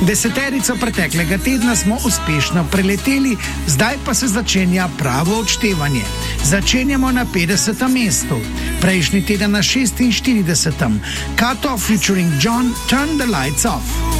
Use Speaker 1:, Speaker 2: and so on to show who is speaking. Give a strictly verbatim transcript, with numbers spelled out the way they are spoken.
Speaker 1: Deseterico preteklega tedna smo uspešno preleteli, zdaj pa se začenja pravo odštevanje. Začenjamo na petdesetem mestu. Prejšnji teden na šestinštiridesetem. Kato featuring John, Turn the Lights Off.